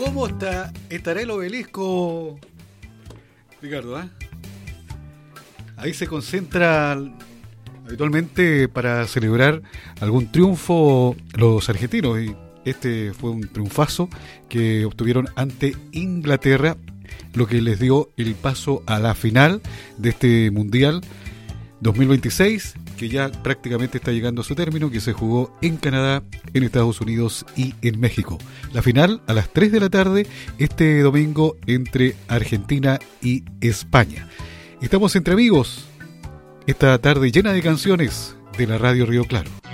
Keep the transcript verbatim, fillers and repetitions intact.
¿Cómo está? ¿Estará el obelisco, Ricardo? ¿eh? Ahí se concentra habitualmente para celebrar algún triunfo los argentinos, y este fue un triunfazo que obtuvieron ante Inglaterra, lo que les dio el paso a la final de este Mundial dos mil veintiséis, que ya prácticamente está llegando a su término, que se jugó en Canadá, en Estados Unidos y en México. La final a las tres de la tarde este domingo entre Argentina y España. Estamos entre amigos esta tarde llena de canciones de la Radio Río Claro.